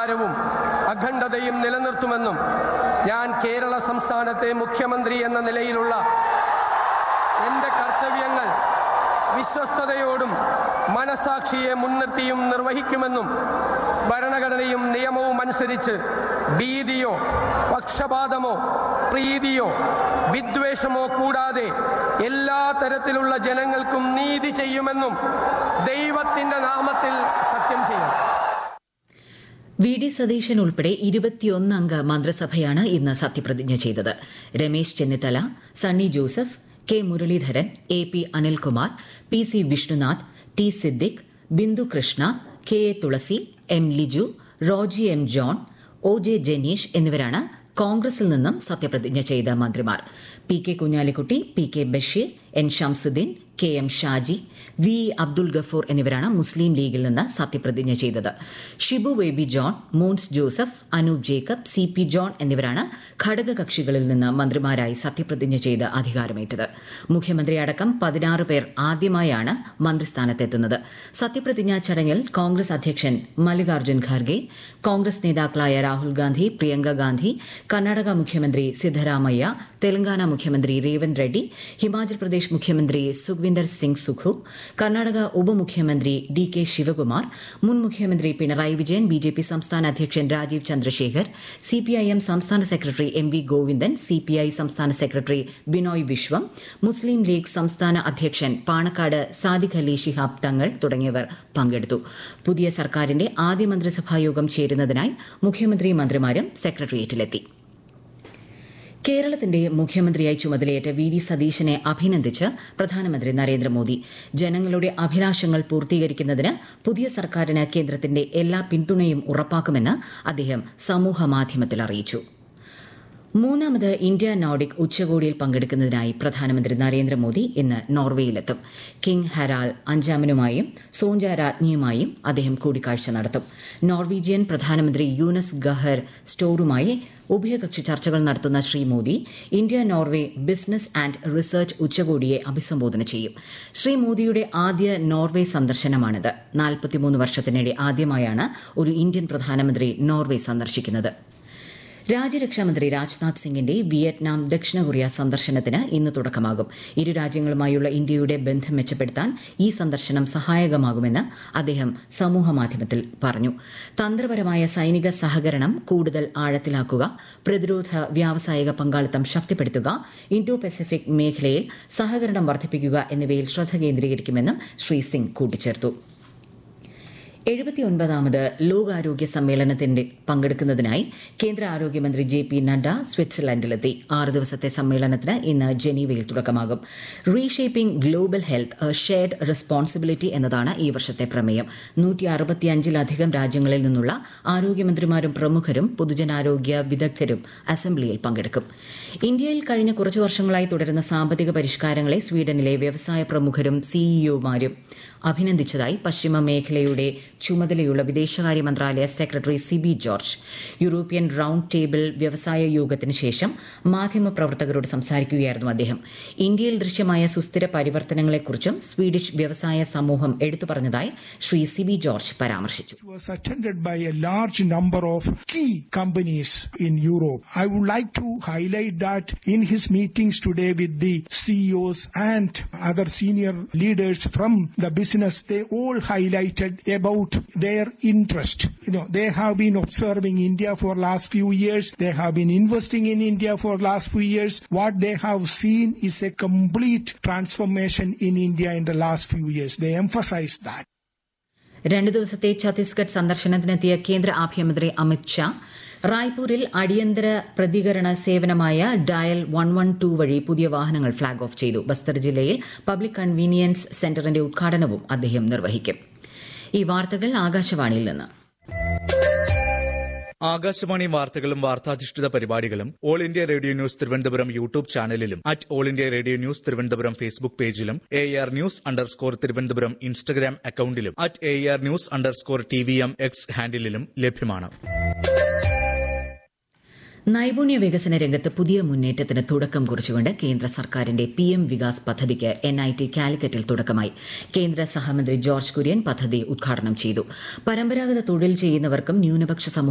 വും അഖണ്ഡതയും നിലനിർത്തുമെന്നും ഞാൻ കേരള സംസ്ഥാനത്തെ മുഖ്യമന്ത്രി എന്ന നിലയിലുള്ള എൻ്റെ കർത്തവ്യങ്ങൾ വിശ്വസ്തയോടും മനസാക്ഷിയെ മുൻനിർത്തിയും നിർവഹിക്കുമെന്നും ഭരണഘടനയും നിയമവും അനുസരിച്ച് ഭീതിയോ പക്ഷപാതമോ പ്രീതിയോ വിദ്വേഷമോ കൂടാതെ എല്ലാ തരത്തിലുള്ള ജനങ്ങൾക്കും നീതി ചെയ്യുമെന്നും ദൈവത്തിൻ്റെ നാമത്തിൽ സത്യം ചെയ്യും. വി ഡി സതീശൻ ഉൾപ്പെടെ 21 അംഗ മന്ത്രിസഭയാണ് ഇന്ന് സത്യപ്രതിജ്ഞ ചെയ്തത്. Ramesh Chennithala, Sunny Joseph, K Muraleedharan, A P Anilkumar, P C Vishnunath, T Siddique, Bindu Krishna, K A Thulasi, M Liju, Roji M John, O J Janeesh എന്നിവരാണ് കോൺഗ്രസിൽ നിന്നും സത്യപ്രതിജ്ഞ ചെയ്ത മന്ത്രിമാർ. P K Kunhalikutty, P K Basheer, N Shamsuddin, K M Shaji, V Abdul Gafoor എന്നിവരാണ് മുസ്ലിം ലീഗിൽ നിന്ന് സത്യപ്രതിജ്ഞ ചെയ്തത്. Shibu baby John, Mons Joseph, Anoop Jacob, C P John എന്നിവരാണ് ഘടകകക്ഷികളിൽ നിന്ന് മന്ത്രിമാരായി സത്യപ്രതിജ്ഞ ചെയ്ത് അധികാരമേറ്റത്. മുഖ്യമന്ത്രി അടക്കം 16 പേർ ആദ്യമായാണ് മന്ത്രിസ്ഥാനത്തെത്തുന്നത്. സത്യപ്രതിജ്ഞാ ചടങ്ങിൽ കോൺഗ്രസ് അധ്യക്ഷൻ മല്ലികാർജ്ജുൻ ഖാർഗെ, കോൺഗ്രസ് നേതാക്കളായ രാഹുൽ ഗാന്ധി, പ്രിയങ്ക ഗാന്ധി, കർണാടക മുഖ്യമന്ത്രി സിദ്ധരാമയ്യ, തെലങ്കാന മുഖ്യമന്ത്രി രേവന്ത് റെഡ്ഡി, ഹിമാചൽ പ്രദേശ് മുഖ്യമന്ത്രി സുഖ്വിന്ദർ സിംഗ് സുഖു, കർണാടക ഉപമുഖ്യമന്ത്രി ഡി കെ ശിവകുമാർ, മുൻ മുഖ്യമന്ത്രി പിണറായി വിജയൻ, ബിജെപി സംസ്ഥാന അധ്യക്ഷൻ രാജീവ് ചന്ദ്രശേഖർ, സിപിഐഎം സംസ്ഥാന secretary M V Govindan, CPI സംസ്ഥാന സെക്രട്ടറി ബിനോയ് വിശ്വം, മുസ്ലിം ലീഗ് സംസ്ഥാന അധ്യക്ഷൻ പാണക്കാട് സാദിഖ് അലി ശിഹാബ് തങ്ങൾ തുടങ്ങിയവർ പങ്കെടുത്തു. പുതിയ സർക്കാരിന്റെ ആദ്യ മന്ത്രിസഭായോഗം ചേരുന്നതിനായി മുഖ്യമന്ത്രിയും മന്ത്രിമാരും സെക്രട്ടേറിയറ്റിലെത്തി. കേരളത്തിന്റെ മുഖ്യമന്ത്രിയായി ചുമതലയേറ്റ വി ഡി സതീശനെ അഭിനന്ദിച്ച് പ്രധാനമന്ത്രി നരേന്ദ്രമോദി. ജനങ്ങളുടെ അഭിലാഷങ്ങൾ പൂർത്തീകരിക്കുന്നതിന് പുതിയ സർക്കാരിന് കേന്ദ്രത്തിന്റെ എല്ലാ പിന്തുണയും ഉറപ്പാക്കുമെന്ന് അദ്ദേഹം സമൂഹമാധ്യമത്തിൽ അറിയിച്ചു. മൂന്നാമത് ഇന്ത്യ നോർഡിക് ഉച്ചകോടിയിൽ പങ്കെടുക്കുന്നതിനായി പ്രധാനമന്ത്രി നരേന്ദ്രമോദി ഇന്ന് നോർവേയിലെത്തും. കിങ് ഹരാൾഡ് അഞ്ചാമനുമായും സോഞ്ച രാജ്ഞിയുമായും അദ്ദേഹം കൂടിക്കാഴ്ച നടത്തും. നോർവീജിയൻ പ്രധാനമന്ത്രി യൂനസ് ഗഹർ സ്റ്റോറുമായി ഉഭയകക്ഷി ചർച്ചകൾ നടത്തുന്ന Shri Modi India Norway business and research ഉച്ചകോടിയെ അഭിസംബോധന ചെയ്യും. ശ്രീ മോദിയുടെ ആദ്യ നോർവേ സന്ദർശനമാണിത്. 43 വർഷത്തിനിടെ ആദ്യമായാണ് ഒരു ഇന്ത്യൻ പ്രധാനമന്ത്രി നോർവേ സന്ദർശിക്കുന്നത്. രാജ്യരക്ഷാമന്ത്രി രാജ്നാഥ് സിംഗിന്റെ വിയറ്റ്നാം ദക്ഷിണ കൊറിയ സന്ദർശനത്തിന് ഇന്ന് തുടക്കമാകും. ഇരു രാജ്യങ്ങളുമായുള്ള ഇന്ത്യയുടെ ബന്ധം മെച്ചപ്പെടുത്താൻ ഈ സന്ദർശനം സഹായകമാകുമെന്ന് അദ്ദേഹം സമൂഹമാധ്യമത്തിൽ പറഞ്ഞു. തന്ത്രപരമായ സൈനിക സഹകരണം കൂടുതൽ ആഴത്തിലാക്കുക, പ്രതിരോധ വ്യാവസായിക പങ്കാളിത്തം ശക്തിപ്പെടുത്തുക, ഇന്തോ പസഫിക് മേഖലയിൽ സഹകരണം വർദ്ധിപ്പിക്കുക എന്നിവയിൽ ശ്രദ്ധ കേന്ദ്രീകരിക്കുമെന്നും ശ്രീ സിംഗ് കൂട്ടിച്ചേർത്തു. 79ാമത് ലോകാരോഗ്യ സമ്മേളനത്തിന്റെ പങ്കെടുക്കുന്നതിനായി കേന്ദ്ര ആരോഗ്യമന്ത്രി ജെ പി നഡ്ഡ സ്വിറ്റ്സർലൻഡിലെത്തി. 6 ദിവസത്തെ സമ്മേളനത്തിന് ഇന്ന് ജനീവയിൽ തുടക്കമാകും. Reshaping global health A shared responsibility എന്നതാണ് ഈ വർഷത്തെ പ്രമേയം. 165ലധികം രാജ്യങ്ങളിൽ നിന്നുള്ള ആരോഗ്യമന്ത്രിമാരും പ്രമുഖരും പൊതുജനാരോഗ്യ വിദഗ്ധരും അസംബ്ലിയിൽ പങ്കെടുക്കും. ഇന്ത്യയിൽ കഴിഞ്ഞ കുറച്ചു വർഷങ്ങളായി തുടരുന്ന സാമ്പത്തിക പരിഷ്കാരങ്ങളെ സ്വീഡനിലെ വ്യവസായ പ്രമുഖരും സിഇഒമാരും അഭിനന്ദിച്ചതായി പശ്ചിമ മേഖലയുടെ ചുമതലയുള്ള വിദേശകാര്യ മന്ത്രാലയ secretary Sibi George. European round table വ്യവസായ യോഗത്തിന് ശേഷം മാധ്യമപ്രവർത്തകരോട് സംസാരിക്കുകയായിരുന്നു അദ്ദേഹം. ഇന്ത്യയിൽ ദൃശ്യമായ സുസ്ഥിര പരിവർത്തനങ്ങളെക്കുറിച്ചും സ്വീഡിഷ് വ്യവസായ സമൂഹം എടുത്തു പറഞ്ഞതായി ശ്രീ സിബി ജോർജ് പരാമർശിച്ചു. Was attended by a large number of key companies in Europe. I would like to highlight that in his meetings today with the CEOs and other senior leaders from the business, they all highlighted about their interest. They have been observing India for last few years. They have been investing in India for last few years. What they have seen is a complete transformation in India in the last few years. They emphasize that. 2 ദിവസത്തെ ഛത്തീസ്ഗഡ് സന്ദർശനത്തിനെത്തിയ കേന്ദ്ര ആഭ്യന്തരമന്ത്രി അമിത് ഷാ റായ്പൂരിൽ അടിയന്തര പ്രതികരണ സേവനമായ dial 112 വഴി പുതിയ വാഹനങ്ങൾ flag off ചെയ്തു. ബസ്തർ ജില്ലയിൽ പബ്ലിക് കൺവീനിയൻസ് സെന്ററിന്റെ ഉദ്ഘാടനവും അദ്ദേഹം നിർവഹിക്കും. ഈ വാർത്തകൾ ആകാശവാണിയിൽ നിന്ന്. ആകാശവാണി വാർത്തകളും വാർത്താധിഷ്ഠിത പരിപാടികളും all India radio news Thiruvananthapuram YouTube ചാനലിലും all India radio news Thiruvananthapuram Facebook പേജിലും AR News_ തിരുവനന്തപുരം ഇൻസ്റ്റഗ്രാം അക്കൌണ്ടിലും AR News_TVM X ഹാൻഡിലും ലഭ്യമാണ്. നൈപുണ്യ വികസന രംഗത്ത് പുതിയ മുന്നേറ്റത്തിന് തുടക്കം കുറിച്ചുകൊണ്ട് കേന്ദ്ര സർക്കാരിന്റെ PM വികാസ് പദ്ധതിക്ക് NIT കാലിക്കറ്റിൽ തുടക്കമായി. കേന്ദ്ര സഹമന്ത്രി ജോർജ് കുര്യൻ പദ്ധതി ഉദ്ഘാടനം ചെയ്തു. പരമ്പരാഗത തൊഴിൽ ചെയ്യുന്നവർക്കും ന്യൂനപക്ഷ